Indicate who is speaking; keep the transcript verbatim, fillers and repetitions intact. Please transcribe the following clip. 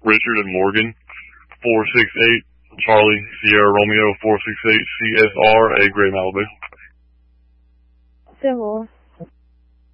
Speaker 1: Richard and Morgan, four six eight, Charlie, Sierra Romeo, four six eight, C S R, A Gray Malibu.
Speaker 2: C'est bon.